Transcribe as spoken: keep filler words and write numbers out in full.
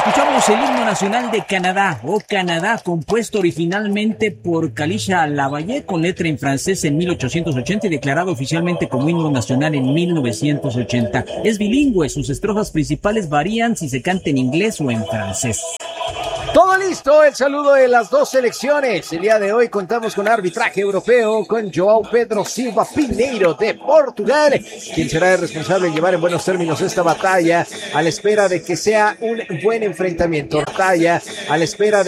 Escuchamos el himno nacional de Canadá, o Canadá, compuesto originalmente por Kalisha Lavalle con letra en francés en mil ochocientos ochenta y declarado oficialmente como himno nacional en mil novecientos ochenta. Es bilingüe, sus estrofas principales varían si se canta en inglés o en francés. Todo listo, el saludo de las dos selecciones. El día de hoy contamos con arbitraje europeo, con João Pedro Silva Pineiro de Portugal, quien será el responsable de llevar en buenos términos esta batalla, a la espera de que sea un buen enfrentamiento. Batalla, a la espera de